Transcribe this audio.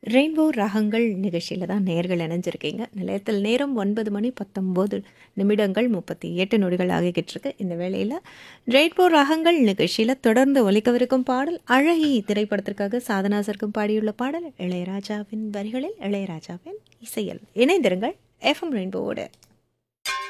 Rainbow ராகங்கள் நிகழ்ச்சியில் தான் நேர்கள் இணைஞ்சிருக்கீங்க. நிலையத்தில் நேரம் 9:19 ஆகிக்கிட்டு இருக்கு. இந்த வேளையில் ரெயின்போ ராகங்கள் நிகழ்ச்சியில் தொடர்ந்து ஒலிக்கவிருக்கும் பாடல் அழகி திரைப்படத்திற்காக சாதனா சர்க்கம் பாடியுள்ள பாடல் இளையராஜாவின் வரிகளில் இளையராஜாவின் இசையில். இணைந்திருங்கள் எஃப்எம் ரெயின்போவோடு.